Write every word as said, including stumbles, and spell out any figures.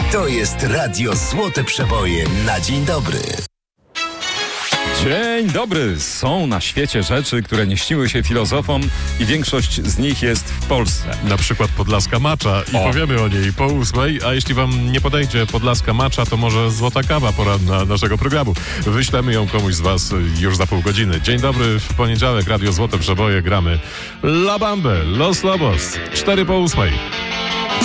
To jest Radio Złote Przeboje na dzień dobry. Dzień dobry! Są na świecie rzeczy, które nie śniły się filozofom i większość z nich jest w Polsce. Na przykład podlaska macza i O. powiemy o niej po ósmej, a jeśli wam nie podejdzie podlaska macza, to może złota kawa poranna naszego programu. Wyślemy ją komuś z was już za pół godziny. Dzień dobry, w poniedziałek Radio Złote Przeboje gramy La Bambę, Los Lobos, cztery po ósmej.